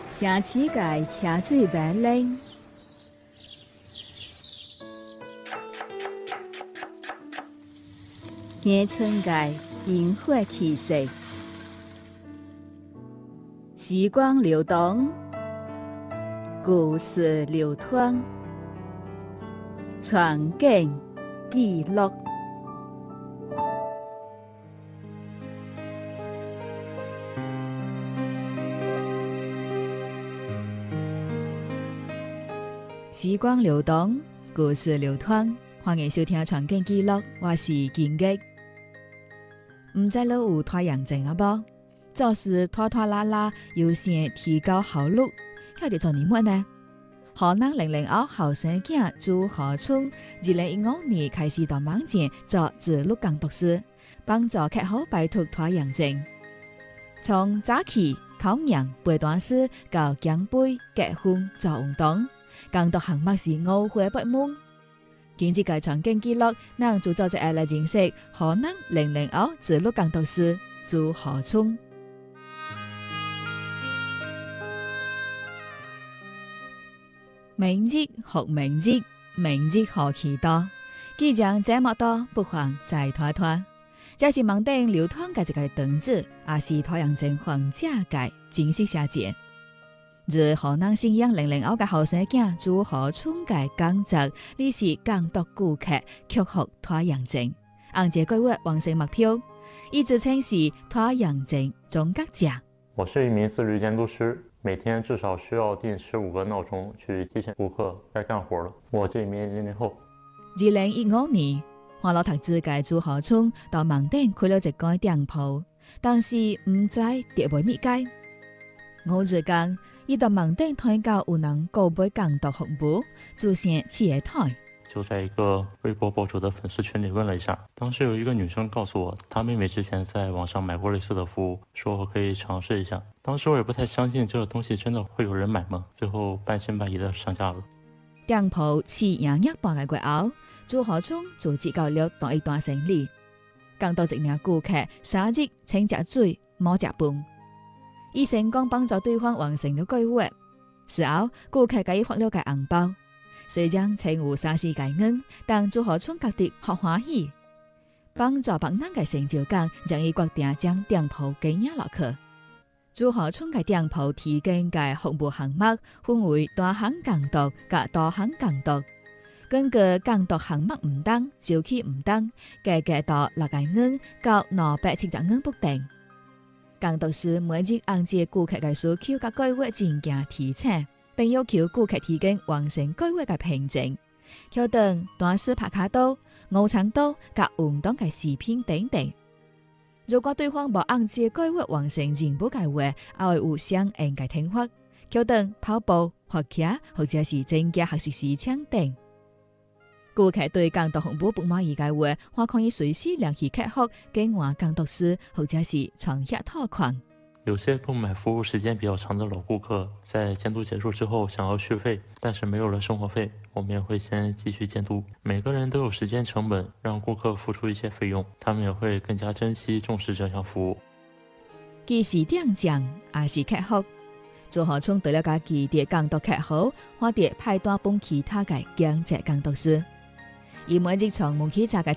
城市界车水马龙，乡村界萤火气息，时光流动，故事流淌，传景记录。时光流动，故事流淌，欢迎收听《传景记录》，我是金吉。唔知你有拖延症啊不？做事拖拖拉拉，有时提高效率，晓得做什么呢？河南005后生囝朱河春，2015年开始到网前做自律工作师，帮助客户摆脱拖延症。从早起、考研、背单词到减肥、结婚、做运动。工作项目是5花8門。今日嘅傳景記錄，咱就做一下來認識河南005自律工作師朱河春。明日學明日，明日學期多。既然這麼多，不妨再拖拖。這是網頂流傳嘅一個段子，也是拖延症患者嘅真實寫照。自河南信陽005嘅後生囝朱河春嘅工作，你是監督顧客，克服拖延症，按這個月完成目標，一直稱是拖延症終結者。 我是一名自律監督師，每天至少需要定15個鬧鐘去提醒顧客該幹活了。我這一名00後。 2015年，華樂投資嘅朱河春到網頂開了一間店鋪，但是唔知跌袂滅街。5日間，伊到網頂推告有人購買工作服務，出現企業台。 就在一個微博博主的粉絲群裡問了一下，當時有一個女生告訴我，她妹妹之前在網上買過類似的服務，說我可以嘗試一下。當時我也不太相信這個東西真的會有人買嗎？最後半信半疑的上架了。 店鋪試營業半個月後，朱河春就接到了當一段生意，講到一名顧客3日請食水冇食飯。伊成功幫助對方完成了計劃，事後顧客給伊發了個紅包，雖然請有30個元，但朱河春覺得好歡喜，幫助別人嘅成就感，讓伊決定將店鋪經營落去。朱河春嘅店鋪提供嘅服務項目分為單項工作及多項工作，根據工作項目唔同、周期唔同，價格到6個元到270元不等。工作師每日按照顧客嘅需求及計劃進行提醒，並要求顧客提供完成計劃嘅憑證，確定單詞拍卡刀、午餐刀及運動嘅視頻等等。如果對方無按照計劃完成任務嘅話，也會有相應嘅懲罰，確定跑步、滑腳或者是增加學習時長等。顧客對工作服務不滿意嘅話，還可以隨時聯繫客服更換工作師，或者是傳協拖款。 有些購買服務時間比較長的老顧客，在監督結束之後想要續費，但是沒有了生活費，我們也會先繼續監督。每個人都有時間成本，讓顧客付出一些費用，他們也會更加珍惜重視這項服務。 既是店長，也是客服。朱河春對了家己嘅工作客戶，或者派單幫其他嘅兼職工作師。伊每日從門口查嘅